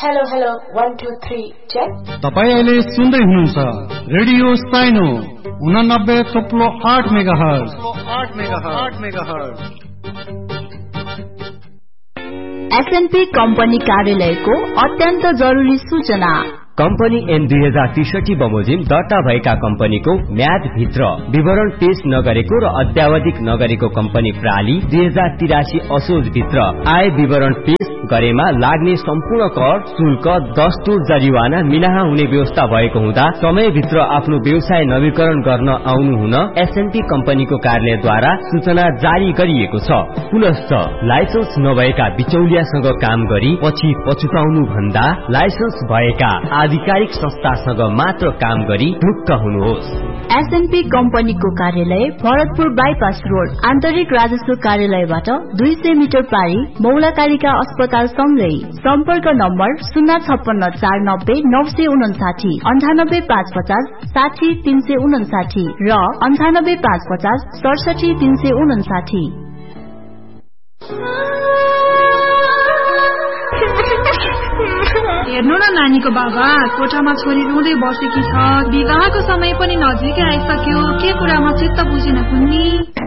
Hello 1 2 3 check. तपाईं अहिले सुन्दै हुनुहुन्छ रेडियो साइनो 89.8 मेगाहर्ज। एसएनपी कम्पनी कार्यालयको अत्यन्त जरुरी सूचना। कम्पनी एन 2063 बमोजिम दर्ता भएका कम्पनीको म्याद भित्र विवरण पेश नगरेको र अद्यावधिक नगरेको कम्पनी प्रणाली 2083 असोज भित्र आय विवरण पेश गरेमा लाग्ने सम्पूर्ण कर शुल्क दस्तुर जरिवाना मिनाहा हुने व्यवस्था भएको हुँदा समयभित्र आफ्नो व्यवसाय नवीकरण गर्न आउनु हुन एसएनपी कम्पनीको कार्यालयद्वारा सूचना जारी गरिएको छ। पुनश्च लाइसेन्स नभएका बिचौलियासँग काम गरी पछि पछुताउनु भन्दा लाइसेन्स भएका आधिकारिक संस्थासँग मात्र काम गरी ढुक्क हुनुहोस्। एसएनपी कम्पनीको कार्यालय भरतपुर बाइपास रोड आन्तरिक राजस्व कार्यालयबाट 200 मिटर पारी मौलाकालिका अस्पताल सँगै। सम्पर्क नम्बर 056 490 959 98 550 60 359 र 98 550 67 359। हेर्नु न नानीको बाबा, कोठामा छोरी रुँदै बसेकी छ। विवाहको समय पनि नजिकै आइसक्यो, के कुरामा चित्त बुझेन कुन्नी?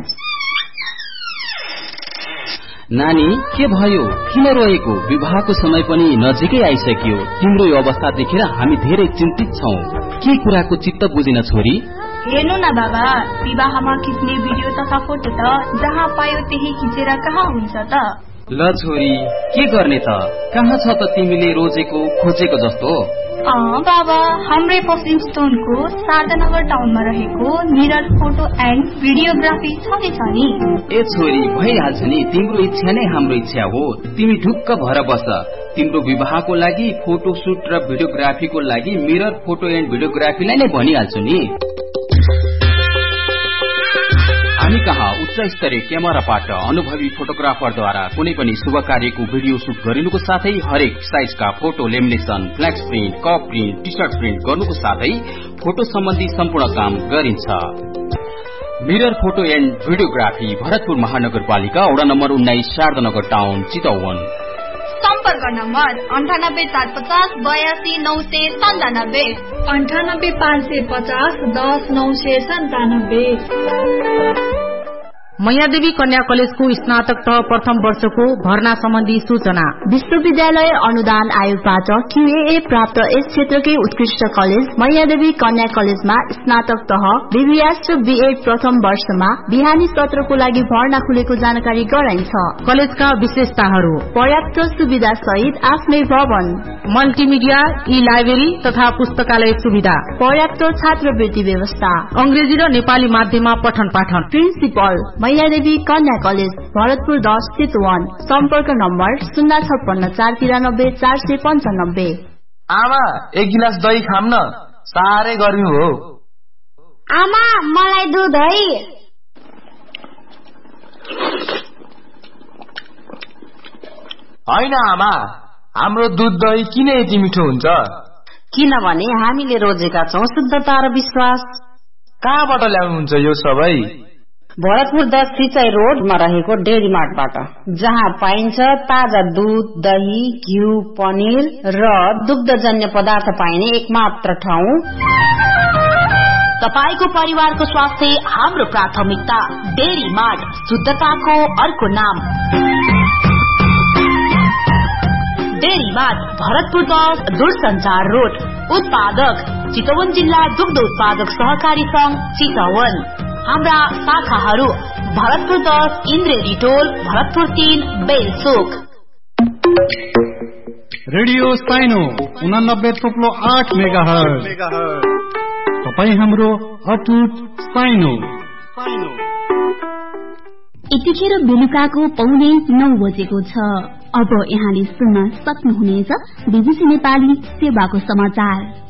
नानी के भयो, किन रोएको? विवाहको समय पनि नजिकै आइसक्यो, तिम्रो यो अवस्था देखेर हामी धेरै चिन्तित छौं। के कुराको चित्त बुझेन छोरी? हेर्नु न बाबा, विवाहमा खिच्ने भिडियो तथा फोटो त जहाँ पायो त्यही खिचेर कहाँ हुन्छ त? ल छोरी, के गर्ने त? कहाँ छ त तिमीले रोजेको खोजेको जस्तो? बाबा, हाम्रै पश्चिम स्टोनको शारदानगर टाउनमा रहेको मिरर फोटो एन्ड भिडियोग्राफी छँदैछ नि। ए छोरी, भइहाल्छ नि, तिम्रो इच्छा नै हाम्रो इच्छा हो। तिमी ढुक्क भएर बस। तिम्रो विवाहको लागि फोटो सुट र भिडियोग्राफीको लागि मिरर फोटो एन्ड भिडियोग्राफीलाई नै भनिहाल्छु नि। हामी कहाँ उच्च स्तरीय क्यामेराबाट अनुभवी फोटोग्राफरद्वारा कुनै पनि शुभ कार्यको भिडियो सुट गरिनुको साथै हरेक साइजका photo lamination, flex print, cup print, T short print गर्नुको साथै फोटो सम्बन्धी सम्पूर्ण काम गरिन्छ। Mirror photo and videography Bharatpur महानगरपालिका वडा नम्बर 19 शारदानगर टाउन चितवन। सम्पर्क नम्बर 98 450 82 997 98 550 10 997। मैयादेवी कन्या कलेजको स्नातक तह प्रथम वर्षको भर्ना सम्बन्धी सूचना। विश्वविद्यालय अनुदान आयोगबाट QAA प्राप्त यस क्षेत्रकै उत्कृष्ट कलेज मैयादेवी कन्या कलेजमा स्नातक तह BBS र BEd प्रथम वर्षमा बिहानी सत्रको लागि भर्ना खुलेको जानकारी गराइन्छ। कलेजका विशेषताहरू: पर्याप्त सुविधा सहित आफ्नै भवन, मल्टिमिडिया, ई लाइब्रेरी तथा पुस्तकालय सुविधा, पर्याप्त छात्रवृत्ति व्यवस्था, अंग्रेजी र नेपाली माध्यममा पठन पाठन। प्रिन्सिपल मैयादेवी कन्या कलेज भरतपुर 10 चितवन। सम्पर्क नम्बर 056 493 495। आमा, एक गिलास दही खाम न, साह्रै गर्मी हो। आमा, मलाई दुध है। होइन आमा, हाम्रो दुध दही किन यति मिठो हुन्छ? किनभने हामीले रोजेका छौं शुद्धता र विश्वास। कहाँबाट ल्याउनुहुन्छ यो सबै? भरतपुर 10 सिंचाई रोडमा रहेको डेरी मार्टबाट, जहाँ पाइन्छ ताजा दूध, दही, घिउ, पनिर र दुग्धजन्य पदार्थ पाइने एकमात्र ठाउँ। तपाईको परिवारको स्वास्थ्य हाम्रो प्राथमिकता। डेरी मार्ट, शुद्धताको अर्को नाम। डेरी मार्ट भरतपुर 10 दूरसञ्चार रोड। उत्पादक चितवन जिल्ला दुग्ध उत्पादक सहकारी संघ चितवन। हाम्रा शाखाहरू भरतपुर 10 इन्द्रेरी टोल, भरतपुर 3 बेलचोक। रेडियो साइनो 89.8 मेगाहर्ज। तपाईं हाम्रो अटुट साइनो। यतिखेर बेलुकाको 8:45 बजेको छ। अब यहाँले सुन्न सक्नुहुनेछ BBC नेपाली सेवाको समाचार।